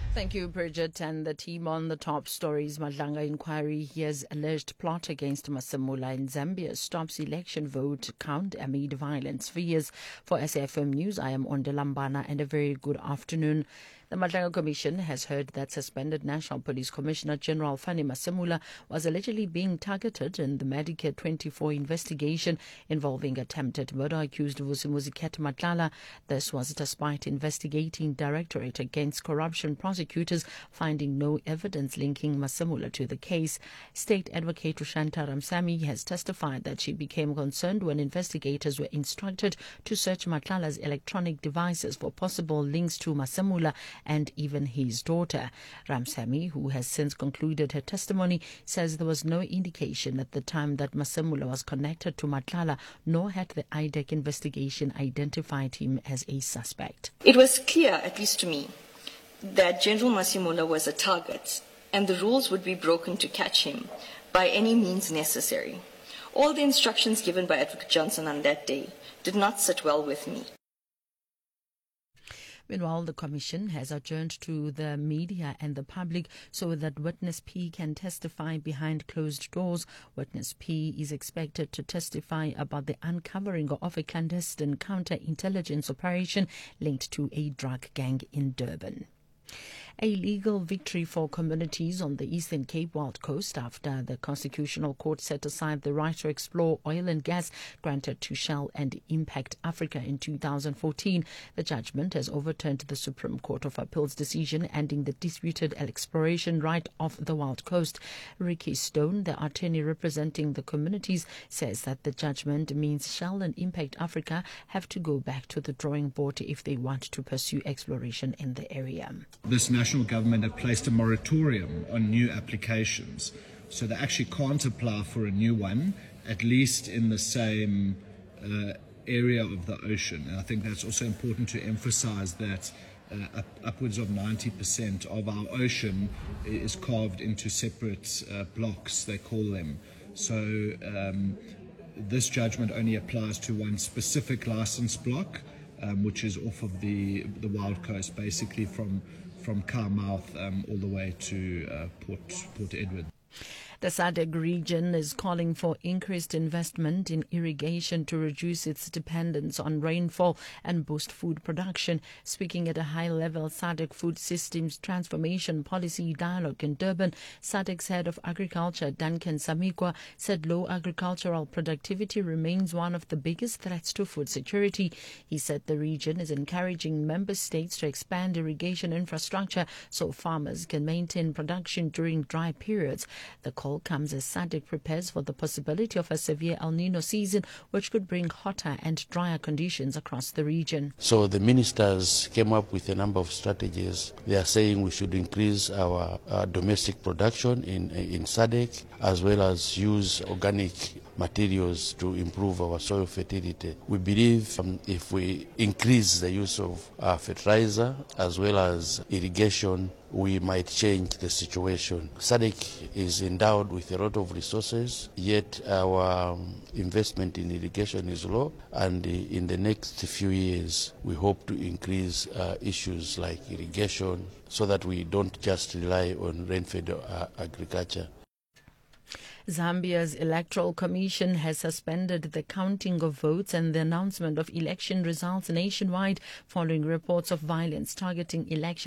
Thank you, Bridget, and the team on the top stories. Madlanga inquiry hears alleged plot against Masamula in Zambia stops election vote count amid violence. For years, for SAFM News, I am Onde Lambana, and a very good afternoon. The Madlanga Commission has heard that suspended National Police Commissioner General Fanny Masamula was allegedly being targeted in the Medicare 24 investigation involving attempted murder accused Vusimuzi Matlala. This was despite investigating Directorate Against Corruption prosecutors finding no evidence linking Masamula to the case. State Advocate Rushanta Ramsamy has testified that she became concerned when investigators were instructed to search Matlala's electronic devices for possible links to Masamula and even his daughter. Ramsamy, who has since concluded her testimony, says there was no indication at the time that Masamula was connected to Matlala, nor had the IDEC investigation identified him as a suspect. It was clear, at least to me, that General Masamula was a target and the rules would be broken to catch him by any means necessary. All the instructions given by Advocate Johnson on that day did not sit well with me. Meanwhile, the Commission has adjourned to the media and the public so that Witness P can testify behind closed doors. Witness P is expected to testify about the uncovering of a clandestine counterintelligence operation linked to a drug gang in Durban. A legal victory for communities on the Eastern Cape Wild Coast after the Constitutional Court set aside the right to explore oil and gas granted to Shell and Impact Africa in 2014. The judgment has overturned the Supreme Court of Appeal's decision ending the disputed exploration right off the Wild Coast. Ricky Stone, the attorney representing the communities, says that the judgment means Shell and Impact Africa have to go back to the drawing board if they want to pursue exploration in the area. This national government had placed a moratorium on new applications, so they actually can't apply for a new one, at least in the same area of the ocean. And I think that's also important to emphasize that upwards of 90% of our ocean is carved into separate blocks, they call them. So this judgment only applies to one specific license block, which is off of the Wild Coast, basically from Carmouth all the way to Port Edward. The SADC region is calling for increased investment in irrigation to reduce its dependence on rainfall and boost food production. Speaking at a high-level SADC Food Systems Transformation Policy Dialogue in Durban, SADC's head of agriculture, Duncan Samikwa, said low agricultural productivity remains one of the biggest threats to food security. He said the region is encouraging member states to expand irrigation infrastructure so farmers can maintain production during dry periods. The call comes as SADC prepares for the possibility of a severe El Nino season, which could bring hotter and drier conditions across the region. So the ministers came up with a number of strategies. They are saying we should increase our domestic production in SADC, as well as use organic materials to improve our soil fertility. We believe if we increase the use of fertilizer as well as irrigation, we might change the situation. SADC is endowed with a lot of resources, yet our investment in irrigation is low, and in the next few years we hope to increase issues like irrigation so that we don't just rely on rain-fed agriculture. Zambia's Electoral Commission has suspended the counting of votes and the announcement of election results nationwide following reports of violence targeting election